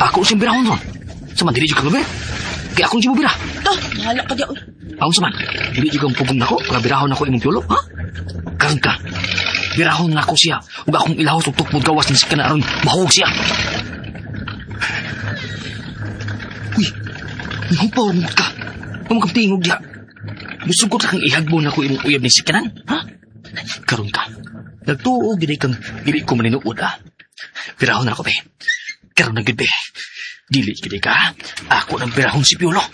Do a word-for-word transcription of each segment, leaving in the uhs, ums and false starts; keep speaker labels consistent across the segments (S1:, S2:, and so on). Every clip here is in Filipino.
S1: ako siyang birahon ron. Sama, dili dyan ka gabi. Kaya akong siya mo bira.
S2: Ah, mahala ka diya, uy.
S1: Ako saman, dili dyan kang pugong nako, kaya birahon ako imong piolo, ha? Karon ka, birahon nga ako siya. Huwag akong ilaw tuktok mo gawas ng siya na aron mahawag siya. Uy, nahupaw mo ka. Huwag kang tingog diya. Musugot kang ihagbo na ko imong uyab ni sikanan, ha? Karon ka, nagtuo, gini kang, gini ko maninuod, ha? Birahon na ako, be. Karon na gud, be. Dili, gini ka, ako ng birahon si Piolo.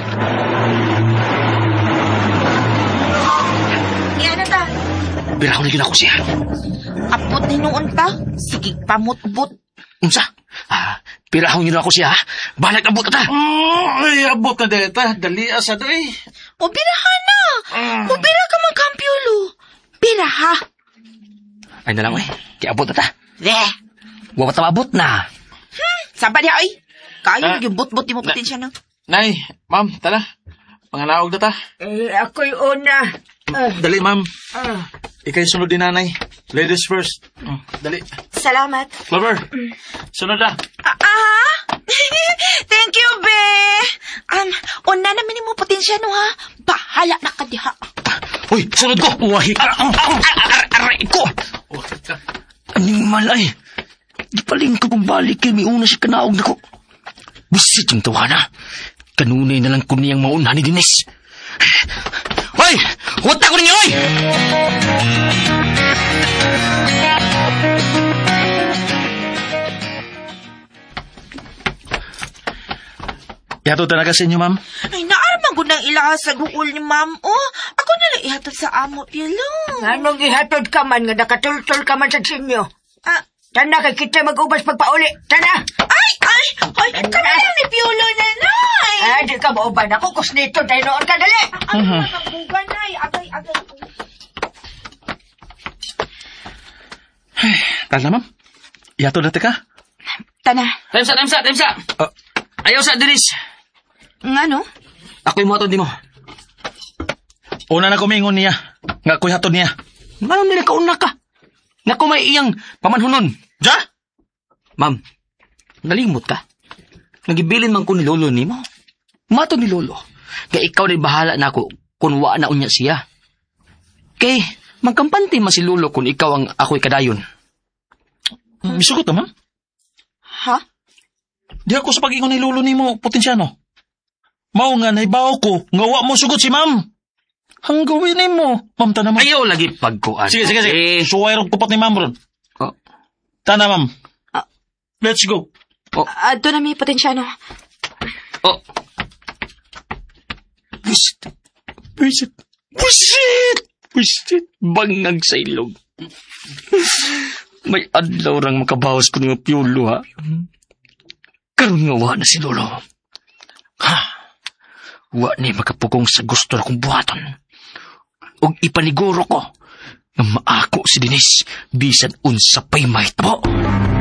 S2: Yan na ta.
S1: Birahon na gud ako siya.
S2: Apot ni noon ta. Sige, pamut-but.
S1: Unsa? Ah, birahon niyo na ako siya, ha? Balag abot ka ta.
S3: Oh, ay, abot na dili ta. Dali asa doy.
S2: O, birahan na. O, bira ka man kampiolo. Bira, ha?
S1: Ay na lang, eh. Kaya abot na ta.
S2: Weh.
S1: Huwag matababot na.
S2: Hmm, saba niya, oy. Kaya
S3: Ah,
S2: yung but-but di mo
S3: na-
S2: potensya na.
S3: Nay, ma'am, tala. Pangalaog na ta.
S4: Eh, ako'y una. Ah,
S3: Dali, ma'am.
S4: ah.
S3: Ikay sunod din, nanay. Ladies first. Oh, dali.
S2: Salamat.
S3: Clover, sunod na.
S2: Ah, ah. Thank you, be. Um, una namin mo potensya, no, ha? Bahala na ka diha.
S1: Uy, sunod ko! Wahi ka! Aray ko!
S3: Oh, teka.
S1: Animal ay! Di paling ko pambalik kay may una siya kanaog na ko. Bisit yung tawana. Kanunay na lang ko niyang mauna ni Dines. Hoy! Huwag na ko niya, hoy!
S3: Yato talaga sa inyo, ma'am.
S2: Ay, naaraman ko ng ilaha sa duol ni ma'am. Oh, ako na lang ihatod sa amo, Pilo.
S4: Anong ihatod ka man nga nakatultol ka man sa sinyo?
S2: Ah,
S4: Tana kay kita mag-ubas pagpauli. Tana!
S2: ay, ay, ay, kami lang ni Piolo na, nay.
S4: Ah, di ka mauban ako. Kusnito tayo noon ka, dali!
S2: Ano na kabugan, nay? Agay, agay.
S3: Tala, ma'am. Yato na ka.
S2: Tana.
S1: Time sa, time sa, time sa!
S3: Uh,
S1: Ayaw sa, Dines!
S2: Nga, no?
S1: Ako yung matod di mo.
S3: Una na kumingon niya. Nga ko'y hatod niya.
S1: Nga nila kauna ka. Nga ko may iyang pamanhunon.
S3: Ja?
S1: Ma'am, nalimot ka. Nagibilin man ko ni Lolo ni mo. Mato ni Lolo. Kaya ikaw na bahala na ako kung wa na unya siya. Kay, magkampante man si Lolo kung ikaw ang ako'y kadayon.
S3: Bisugot na, ma'am.
S2: Ha?
S3: Di ako sa pag-ingon ni Lolo ni mo, potensyano. Mao nga, naibaw ko. Nga wa mo sugot si ma'am. Ang gawin ni mo. Ma'am, tana, ma'am.
S1: Ayaw lagi pagkuan.
S3: Sige, sige, sige.
S1: Eh,
S3: Suwayrong kupat ni ma'am, ron.
S1: oh,
S3: Tana, ma'am.
S2: Ah.
S3: Let's go.
S2: Ah, doon na may potensya, no?
S1: oh.
S3: Wisit. Wisit. Wisit. Wisit.
S1: Bangag sa ilog. May adlaw rang makabawas ko ng Piolo, ha? Karoon nga wa na si Lolo. Ha? Wa ni makapugong sa gusto na kong buhaton. Og ipaniguro ko na maako si Dines bisan unsa pa'y mahitabo.